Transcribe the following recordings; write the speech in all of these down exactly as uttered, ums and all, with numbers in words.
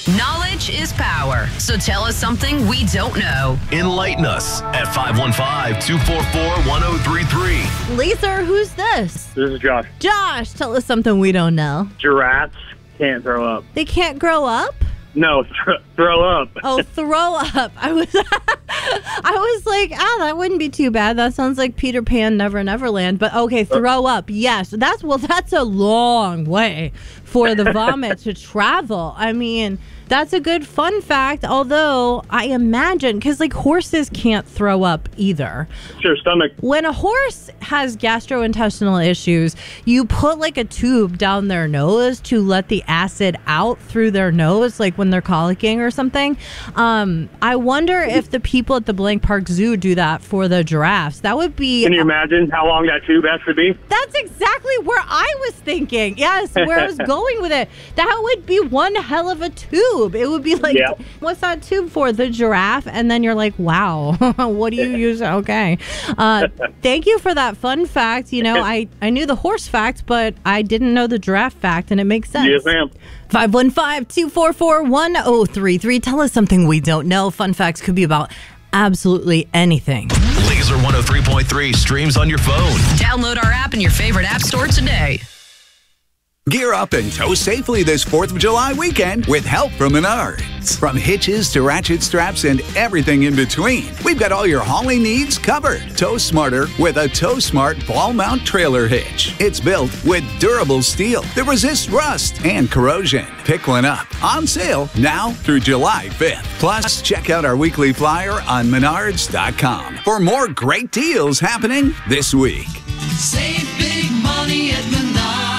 Knowledge is power. So tell us something we don't know. Enlighten us at five one five, two four four, one oh three three. Laser, who's this? This is Josh. Josh, tell us something we don't know. Giraffes can't throw up. They can't grow up? No, th- throw up. Oh, throw up. I was I was like, ah, that wouldn't be too bad. That sounds like Peter Pan, Never Neverland. But okay, throw up. Yes. That's well, that's a long way for the vomit to travel. I mean, that's a good fun fact, although I imagine, because like horses can't throw up either. Sure, stomach. When a horse has gastrointestinal issues, you put like a tube down their nose to let the acid out through their nose, like when they're colicking or something. Um, I wonder if the people at the Blank Park Zoo do that for the giraffes. That would be... Can you imagine how long that tube has to be? That's exactly where I was thinking. Yes, where I was going with it. That would be one hell of a tube. It would be like, yeah. What's that tube for? The giraffe? And then you're like, wow, what do you use? Okay. Uh, thank you for that fun fact. You know, I, I knew the horse fact, but I didn't know the giraffe fact, and it makes sense. Yes, ma'am. five one five, two four four, one oh three three. Tell us something we don't know. Fun facts could be about absolutely anything. Laser one oh three point three streams on your phone. Download our app in your favorite app store today. Gear up and tow safely this fourth of July weekend with help from Menards. From hitches to ratchet straps and everything in between, we've got all your hauling needs covered. Tow smarter with a Tow Smart ball mount trailer hitch. It's built with durable steel that resists rust and corrosion. Pick one up. On sale now through July fifth. Plus, check out our weekly flyer on menards dot com for more great deals happening this week. Save big money at Menards.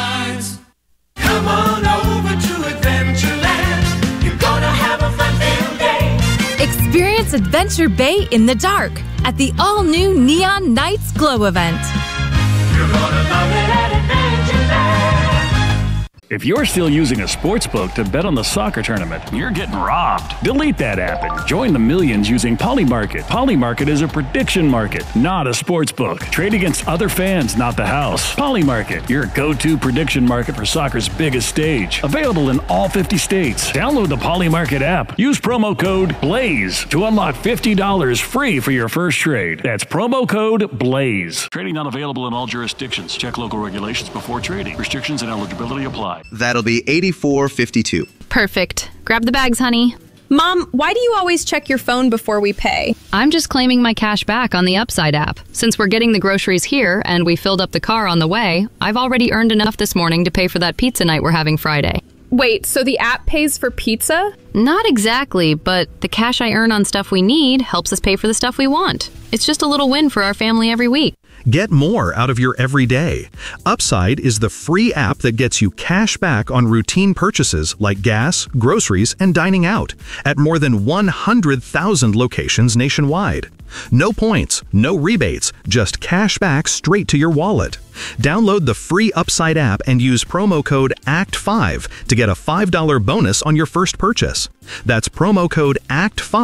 Come on over to Adventureland. You're gonna have a fun-filled day. Experience Adventure Bay in the dark at the all-new Neon Nights Glow event. You're gonna love it at Adventureland. If you're still using a sportsbook to bet on the soccer tournament, you're getting robbed. Delete that app and join the millions using Polymarket. Polymarket is a prediction market, not a sportsbook. Trade against other fans, not the house. Polymarket, your go-to prediction market for soccer's biggest stage. Available in all fifty states. Download the Polymarket app. Use promo code BLAZE to unlock fifty dollars free for your first trade. That's promo code BLAZE. Trading not available in all jurisdictions. Check local regulations before trading. Restrictions and eligibility apply. That'll be eighty-four fifty-two. Perfect. Grab the bags, honey. Mom, why do you always check your phone before we pay? I'm just claiming my cash back on the Upside app. Since we're getting the groceries here and we filled up the car on the way, I've already earned enough this morning to pay for that pizza night we're having Friday. Wait, so the app pays for pizza? Not exactly, but the cash I earn on stuff we need helps us pay for the stuff we want. It's just a little win for our family every week. Get more out of your everyday. Upside is the free app that gets you cash back on routine purchases like gas, groceries, and dining out at more than one hundred thousand locations nationwide. No points, no rebates, just cash back straight to your wallet. Download the free Upside app and use promo code A C T five to get a five dollar bonus on your first purchase. That's promo code A C T five